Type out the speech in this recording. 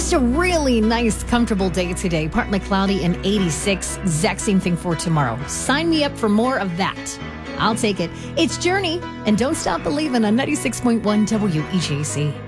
Just a really nice, comfortable day today. Partly cloudy and 86. Exact same thing for tomorrow. Sign me up for more of that. I'll take it. It's Journey, and don't stop believing on 96.1 WEJC.